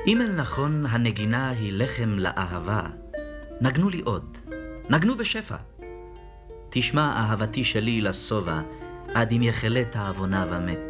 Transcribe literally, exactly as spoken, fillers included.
אם אל נכון הנגינה היא לחם לאהבה, נגנו לי עוד, נגנו בשפע. תשמע אהבתי שלי לסובה, עד אם יחלה תאבונה ומת.